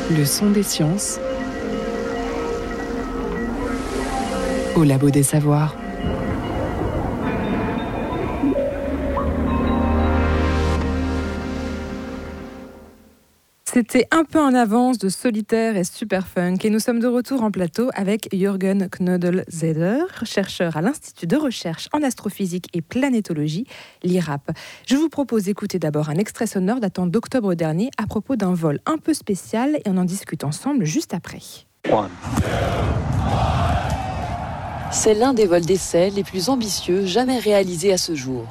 Le son des sciences au Labo des Savoirs. C'était un peu en avance de Solitaire et Superfunk et nous sommes de retour en plateau avec Jürgen Knödel-Zeder, chercheur à l'Institut de recherche en astrophysique et planétologie, l'IRAP. Je vous propose d'écouter d'abord un extrait sonore datant d'octobre dernier à propos d'un vol un peu spécial et on en discute ensemble juste après. C'est l'un des vols d'essai les plus ambitieux jamais réalisés à ce jour.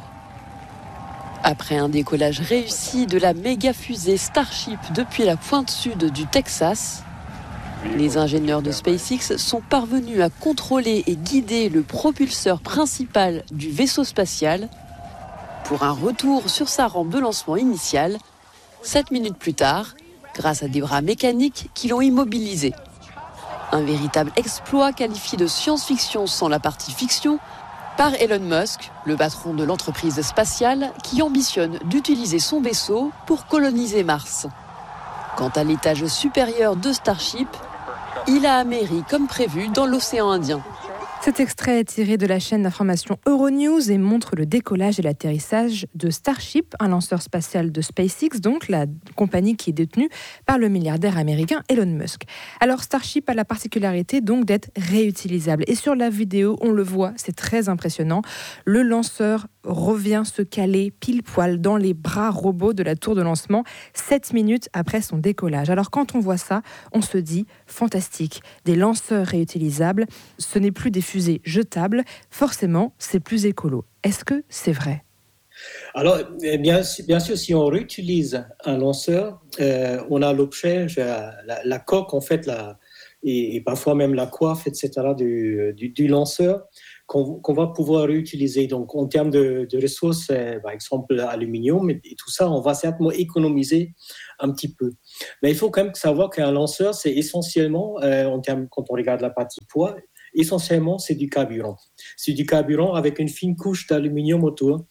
Après un décollage réussi de la méga-fusée Starship depuis la pointe sud du Texas, les ingénieurs de SpaceX sont parvenus à contrôler et guider le propulseur principal du vaisseau spatial pour un retour sur sa rampe de lancement initiale, 7 minutes plus tard, grâce à des bras mécaniques qui l'ont immobilisé. Un véritable exploit qualifié de science-fiction sans la partie fiction, par Elon Musk, le patron de l'entreprise spatiale qui ambitionne d'utiliser son vaisseau pour coloniser Mars. Quant à l'étage supérieur de Starship, il a améri comme prévu dans l'océan Indien. Cet extrait est tiré de la chaîne d'information Euronews et montre le décollage et l'atterrissage de Starship, un lanceur spatial de SpaceX, donc la compagnie qui est détenue par le milliardaire américain Elon Musk. Alors Starship a la particularité donc d'être réutilisable. Et sur la vidéo, on le voit, c'est très impressionnant. Le lanceur revient se caler pile poil dans les bras robots de la tour de lancement 7 minutes après son décollage. Alors quand on voit ça, on se dit fantastique. Des lanceurs réutilisables, ce n'est plus des fusées jetables, forcément c'est plus écolo. Est-ce que c'est vrai ? Alors, bien sûr, si on réutilise un lanceur, on a l'objet, la coque en fait, et parfois même la coiffe, etc. du lanceur qu'on va pouvoir réutiliser. Donc, en termes de ressources, par exemple l'aluminium et tout ça, on va certainement économiser un petit peu. Mais il faut quand même savoir qu'un lanceur, c'est essentiellement, quand on regarde la partie poids, essentiellement, c'est du carburant. C'est du carburant avec une fine couche d'aluminium autour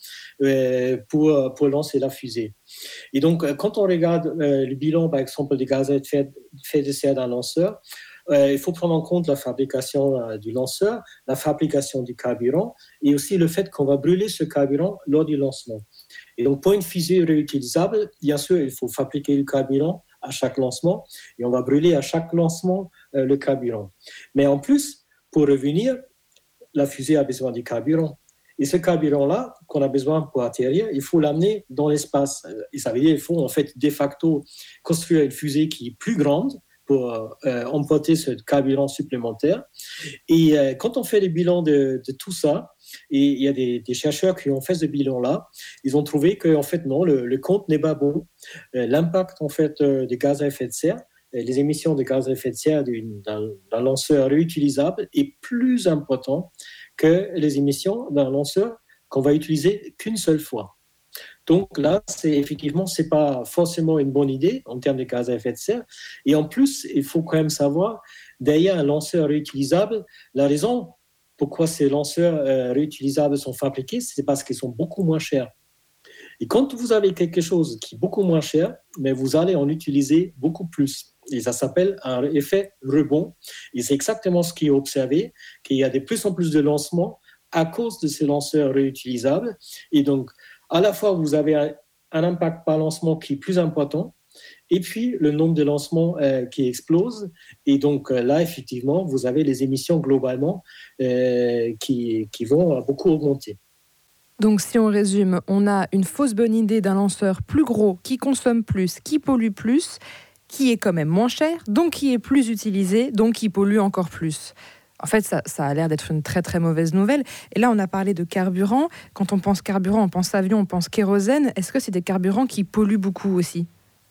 pour lancer la fusée. Et donc, quand on regarde le bilan, par exemple, des gaz à effet de serre d'un lanceur, il faut prendre en compte la fabrication du lanceur, la fabrication du carburant et aussi le fait qu'on va brûler ce carburant lors du lancement. Et donc, pour une fusée réutilisable, bien sûr, il faut fabriquer le carburant à chaque lancement et on va brûler à chaque lancement le carburant. Mais en plus, pour revenir, la fusée a besoin du carburant. Et ce carburant-là, qu'on a besoin pour atterrir, il faut l'amener dans l'espace. Et ça veut dire qu'il faut en fait de facto construire une fusée qui est plus grande pour emporter ce carburant supplémentaire. Et quand on fait les bilans de tout ça, et il y a des chercheurs qui ont fait ce bilan-là, ils ont trouvé que en fait non, le compte n'est pas bon. L'impact en fait des gaz à effet de serre, les émissions de gaz à effet de serre d'un lanceur réutilisable est plus important que les émissions d'un lanceur qu'on va utiliser qu'une seule fois. Donc là, c'est pas forcément une bonne idée en termes de gaz à effet de serre. Et en plus, il faut quand même savoir, derrière un lanceur réutilisable, la raison pourquoi ces lanceurs réutilisables sont fabriqués, c'est parce qu'ils sont beaucoup moins chers. Et quand vous avez quelque chose qui est beaucoup moins cher, mais vous allez en utiliser beaucoup plus. Et ça s'appelle un effet rebond. Et c'est exactement ce qui est observé, qu'il y a de plus en plus de lancements à cause de ces lanceurs réutilisables. Et donc, à la fois, vous avez un impact par lancement qui est plus important, et puis le nombre de lancements qui explose. Et donc là, effectivement, vous avez les émissions globalement qui vont beaucoup augmenter. Donc si on résume, on a une fausse bonne idée d'un lanceur plus gros, qui consomme plus, qui pollue plus, qui est quand même moins cher, donc qui est plus utilisé, donc qui pollue encore plus. En fait, ça a l'air d'être une très très mauvaise nouvelle. Et là, on a parlé de carburant. Quand on pense carburant, on pense avion, on pense kérosène. Est-ce que c'est des carburants qui polluent beaucoup aussi ?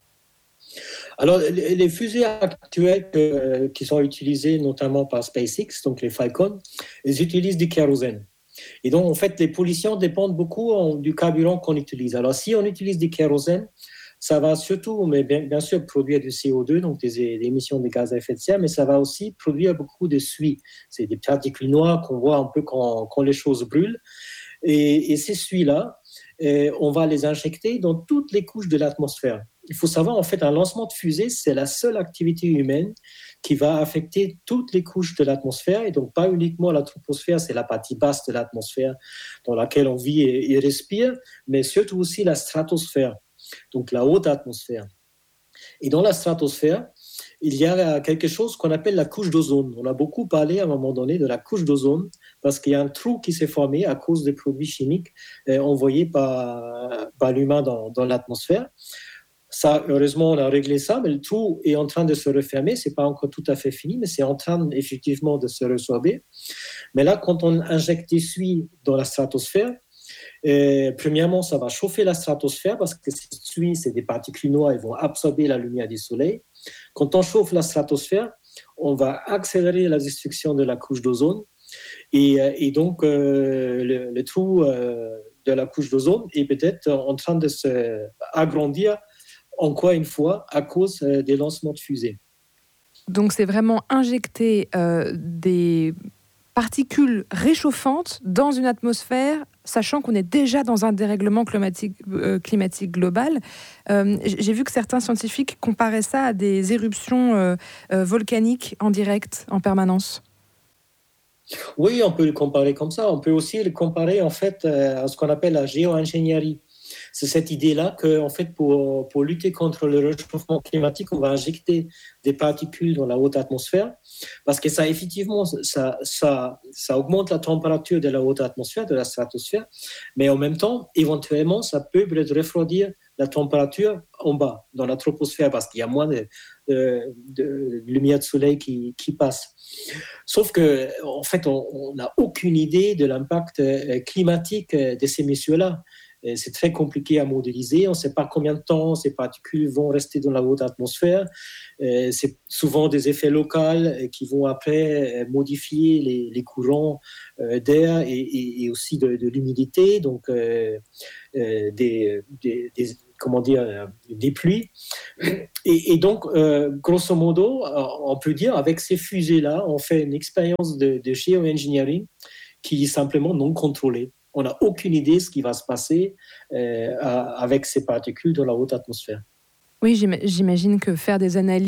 Alors, les fusées actuelles qui sont utilisées notamment par SpaceX, donc les Falcon, elles utilisent du kérosène. Et donc, en fait, les pollutions dépendent beaucoup du carburant qu'on utilise. Alors, si on utilise du kérosène, ça va surtout, mais bien sûr, produire du CO2, donc des émissions de gaz à effet de serre, mais ça va aussi produire beaucoup de suie. C'est des particules noires qu'on voit un peu quand les choses brûlent. Et ces suies-là, on va les injecter dans toutes les couches de l'atmosphère. il faut savoir, en fait, un lancement de fusée, c'est la seule activité humaine qui va affecter toutes les couches de l'atmosphère, et donc pas uniquement la troposphère, c'est la partie basse de l'atmosphère dans laquelle on vit et respire, mais surtout aussi la stratosphère, donc la haute atmosphère. Et dans la stratosphère, il y a quelque chose qu'on appelle la couche d'ozone. On a beaucoup parlé à un moment donné de la couche d'ozone parce qu'il y a un trou qui s'est formé à cause des produits chimiques envoyés par l'humain dans l'atmosphère. Ça, heureusement, on a réglé ça, mais le trou est en train de se refermer. C'est pas encore tout à fait fini, mais c'est en train effectivement de se résorber. Mais là, quand on injecte des suies dans la stratosphère, premièrement, ça va chauffer la stratosphère parce que ces suies, c'est des particules noires, elles vont absorber la lumière du soleil. Quand on chauffe la stratosphère, on va accélérer la destruction de la couche d'ozone et donc le trou de la couche d'ozone est peut-être en train de s'agrandir encore une fois à cause des lancements de fusées. Donc c'est vraiment injecter des particules réchauffantes dans une atmosphère, sachant qu'on est déjà dans un dérèglement climatique global. J'ai vu que certains scientifiques comparaient ça à des éruptions volcaniques en direct, en permanence. Oui, on peut le comparer comme ça. On peut aussi le comparer en fait à ce qu'on appelle la géo-ingénierie. C'est cette idée-là que, en fait, pour lutter contre le réchauffement climatique, on va injecter des particules dans la haute atmosphère, parce que ça, effectivement, ça augmente la température de la haute atmosphère, de la stratosphère, mais en même temps, éventuellement, ça peut peut-être refroidir la température en bas, dans la troposphère, parce qu'il y a moins de lumière de soleil qui passe. Sauf que, en fait, on n'a aucune idée de l'impact climatique de ces messieurs-là. C'est très compliqué à modéliser. On ne sait pas combien de temps ces particules vont rester dans la haute atmosphère. C'est souvent des effets locaux qui vont après modifier les courants d'air et aussi de l'humidité, donc des pluies. Et donc, grosso modo, on peut dire avec ces fusées-là, on fait une expérience de géo-engineering qui est simplement non contrôlée. On n'a aucune idée de ce qui va se passer avec ces particules dans la haute atmosphère. Oui, j'imagine que faire des analyses